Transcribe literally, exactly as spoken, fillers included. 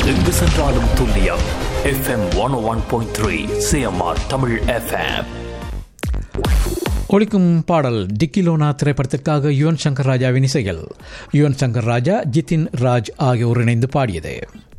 எங்கு சென்றாலும் துல்லியம். FM one one point three CMR Tamil FM. ஒலிக்கும் பாடல் டிக்கிலோனா திரைப்படத்திற்காக யுவன் சங்கர் ராஜாவின் இசையில் யுவன் சங்கர் ராஜா, ஜிதின் ராஜ் ஆகியோர் இணைந்து பாடியது.